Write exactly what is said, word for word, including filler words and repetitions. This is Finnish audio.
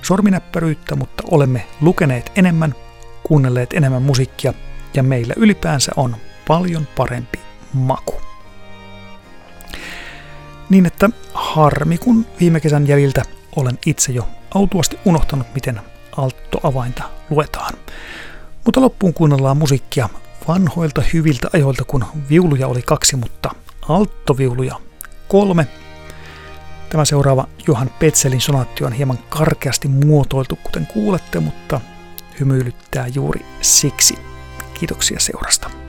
sorminäppäryyttä, mutta olemme lukeneet enemmän, kuunnelleet enemmän musiikkia ja meillä ylipäänsä on paljon parempi maku. Niin että harmi, kun viime kesän jäljiltä olen itse jo autuasti unohtanut, miten alttoavainta luetaan. Mutta loppuun kuunnellaan musiikkia vanhoilta hyviltä ajoilta, kun viuluja oli kaksi, mutta alttoviuluja kolme. Tämä seuraava Johann Petzelin sonaatti on hieman karkeasti muotoiltu, kuten kuulette, mutta hymyilyttää juuri siksi. Kiitoksia seurasta.